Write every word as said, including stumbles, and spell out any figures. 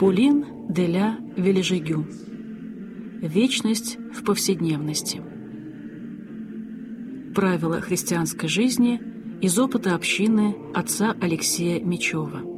Пулин де ля Вележегю. Вечность в повседневности. Правила христианской жизни из опыта общины отца Алексея Мечева.